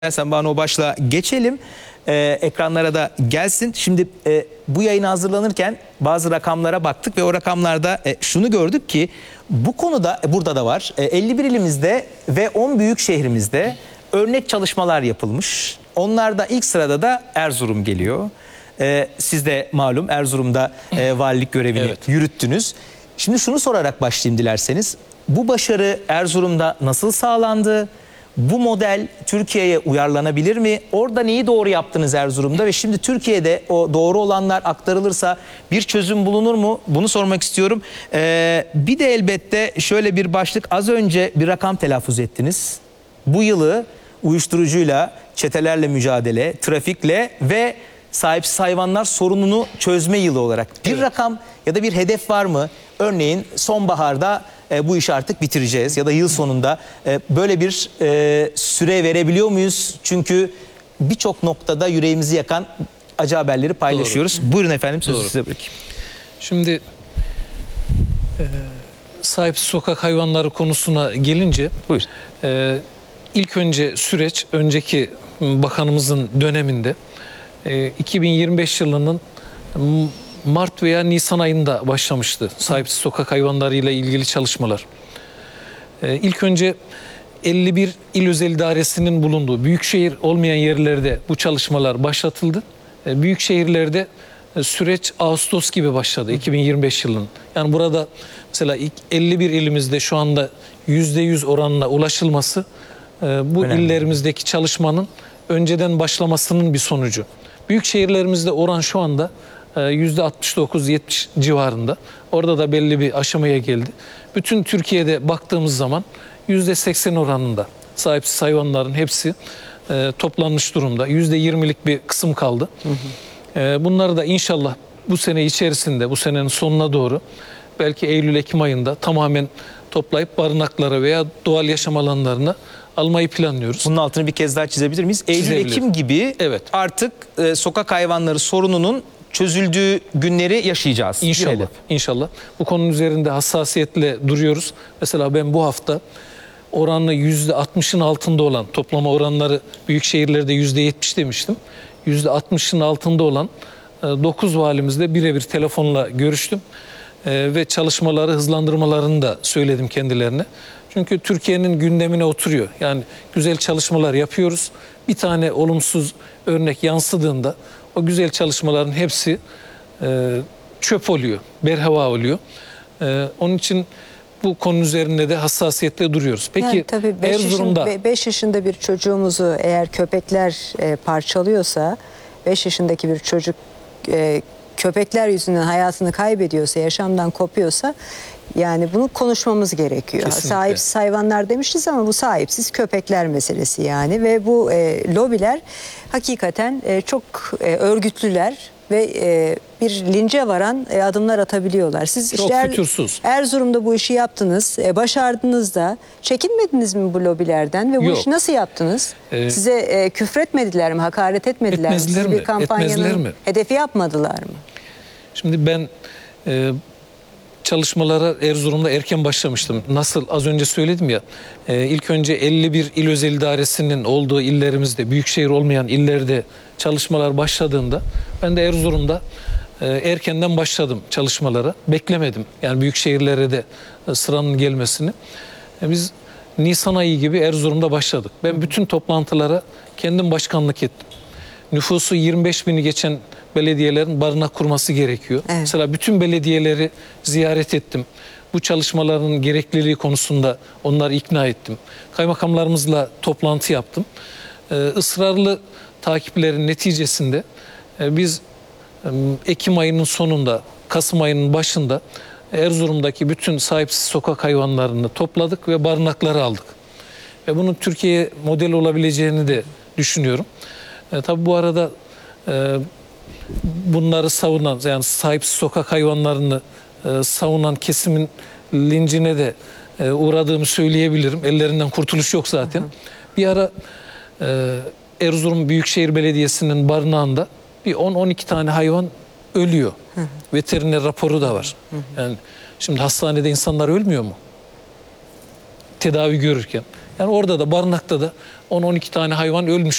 Sen bana o başla geçelim. Ekranlara da gelsin. Şimdi bu yayına hazırlanırken bazı rakamlara baktık ve o rakamlarda şunu gördük ki bu konuda burada da var. 51 ilimizde ve 10 büyük şehrimizde örnek çalışmalar yapılmış. Onlarda ilk sırada da Erzurum geliyor. Siz de malum Erzurum'da valilik görevini yürüttünüz. Şimdi şunu sorarak başlayayım dilerseniz. Bu başarı Erzurum'da nasıl sağlandı? Bu model Türkiye'ye uyarlanabilir mi? Orada neyi doğru yaptınız Erzurum'da ve şimdi Türkiye'de o doğru olanlar aktarılırsa bir çözüm bulunur mu? Bunu sormak istiyorum. Bir de elbette şöyle bir başlık, az önce bir rakam telaffuz ettiniz. Bu yılı uyuşturucuyla, çetelerle mücadele, trafikle ve sahipsiz hayvanlar sorununu çözme yılı olarak bir rakam ya da bir hedef var mı? Örneğin sonbaharda bu işi artık bitireceğiz ya da yıl sonunda böyle bir süre verebiliyor muyuz? Çünkü birçok noktada yüreğimizi yakan acı haberleri paylaşıyoruz. Doğru. Buyurun efendim, sözü size bırakayım. Şimdi sahipsiz sokak hayvanları konusuna gelince ilk önce süreç önceki bakanımızın döneminde 2025 yılının Mart veya Nisan ayında başlamıştı sahipsiz sokak hayvanlarıyla ilgili çalışmalar. İlk önce 51 il özel idaresinin bulunduğu büyükşehir olmayan yerlerde bu çalışmalar başlatıldı. Büyük şehirlerde süreç Ağustos gibi başladı 2025 yılının. Yani burada mesela ilk 51 ilimizde şu anda %100 oranına ulaşılması bu illerimizdeki çalışmanın önceden başlamasının bir sonucu. Büyük şehirlerimizde oran şu anda %69-70 civarında. Orada da belli bir aşamaya geldi. Bütün Türkiye'de baktığımız zaman %80 oranında sahipsiz hayvanların hepsi toplanmış durumda. %20'lik bir kısım kaldı. Bunları da inşallah bu sene içerisinde, bu senenin sonuna doğru belki Eylül-Ekim ayında tamamen toplayıp barınaklara veya doğal yaşam alanlarına almayı planlıyoruz. Bunun altını bir kez daha çizebilir miyiz? Eylül-Ekim gibi artık sokak hayvanları sorununun çözüldüğü günleri yaşayacağız. İnşallah. İnşallah. Bu konunun üzerinde hassasiyetle duruyoruz. Mesela ben bu hafta oranı %60'ın altında olan, toplama oranları büyük şehirlerde %70 demiştim. %60'ın altında olan 9 valimizle birebir telefonla görüştüm. Ve çalışmaları hızlandırmalarını da söyledim kendilerine. Çünkü Türkiye'nin gündemine oturuyor. Yani güzel çalışmalar yapıyoruz. Bir tane olumsuz örnek yansıdığında o güzel çalışmaların hepsi çöp oluyor, berhava oluyor. Onun için bu konu üzerinde de hassasiyetle duruyoruz. Peki yani tabii Erzurum'da 5 yaşında bir çocuğumuzu eğer köpekler parçalıyorsa, 5 yaşındaki bir çocuk köpekler yüzünden hayatını kaybediyorsa, yaşamdan kopuyorsa, yani bunu konuşmamız gerekiyor. Kesinlikle. Sahipsiz hayvanlar demişiz ama bu sahipsiz köpekler meselesi yani ve bu lobiler hakikaten çok örgütlüler ve bir lince varan adımlar atabiliyorlar. Siz çok fütursuz. Erzurum'da bu işi yaptınız, başardınız da çekinmediniz mi bu lobilerden ve bu işi nasıl yaptınız? Size küfretmediler mi, hakaret etmediler mi? Etmezler Bir kampanyanın hedefi yapmadılar mı? Şimdi ben çalışmalara Erzurum'da erken başlamıştım. Nasıl az önce söyledim ya, ilk önce 51 il özel idaresinin olduğu illerimizde, büyükşehir olmayan illerde çalışmalar başladığında ben de Erzurum'da erkenden başladım çalışmalara. Beklemedim yani büyük şehirlere de sıranın gelmesini. Biz Nisan ayı gibi Erzurum'da başladık. Ben bütün toplantılara kendim başkanlık ettim. Nüfusu 25 bini geçen belediyelerin barınak kurması gerekiyor. Evet. Mesela bütün belediyeleri ziyaret ettim. Bu çalışmaların gerekliliği konusunda onları ikna ettim. Kaymakamlarımızla toplantı yaptım. Israrlı takiplerin neticesinde biz Ekim ayının sonunda, Kasım ayının başında Erzurum'daki bütün sahipsiz sokak hayvanlarını topladık ve barınakları aldık. Ve bunun Türkiye'ye model olabileceğini de düşünüyorum. Tabii bu arada bunları savunan, yani sahipsiz sokak hayvanlarını savunan kesimin lincine de uğradığımı söyleyebilirim. Ellerinden kurtuluş yok zaten. Bir ara Erzurum Büyükşehir Belediyesi'nin barınağında bir 10-12 tane hayvan ölüyor. Veteriner raporu da var. Yani şimdi hastanede insanlar ölmüyor mu? Tedavi görürken. Yani orada da barınakta da 10-12 tane hayvan ölmüş.